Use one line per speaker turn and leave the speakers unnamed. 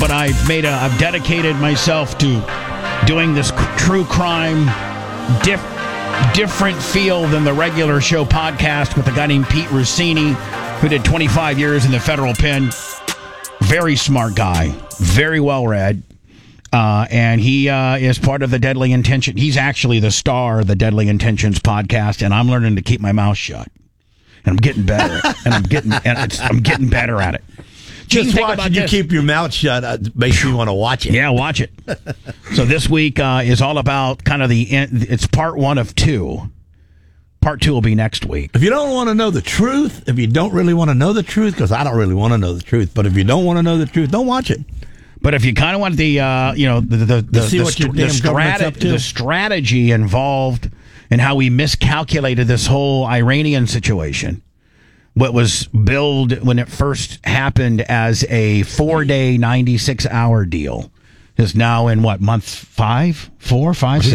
but I've dedicated myself to doing this true crime, different feel than the regular show podcast with a guy named Pete Rossini, who did 25 years in the federal pen. Very smart guy, very well read. And he is part of the Deadly Intention. He's actually the star of the Deadly Intentions podcast, and I'm learning to keep my mouth shut. And I'm getting better. I'm getting better at it.
Just watching you keep your mouth shut makes me want to watch it.
Yeah, watch it. So this week is all about kind of it's part 1 of 2. Part 2 will be next week.
If you don't want to know the truth, if you don't really want to know the truth, because I don't really want to know the truth, but if you don't want to know the truth, don't watch it.
But if you kind of want the strategy involved in how we miscalculated this whole Iranian situation, what was billed when it first happened as a 4-day, 96-hour deal, is now in month 5, 4, 5, 6?